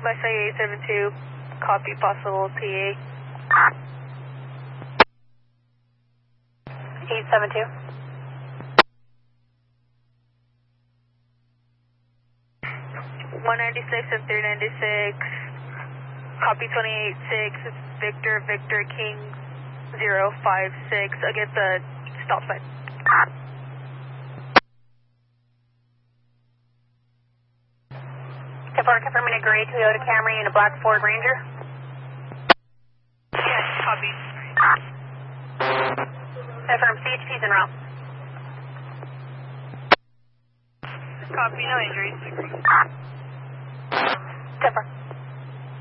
Messiah 872, copy possible PA. 872. 196 and 396, copy 28-6, Victor, Victor, King 056, against the stop sign. Confirming a gray Toyota Camry and a black Ford Ranger. Yes, copy. Confirm CHP's en route. Copy, no injuries.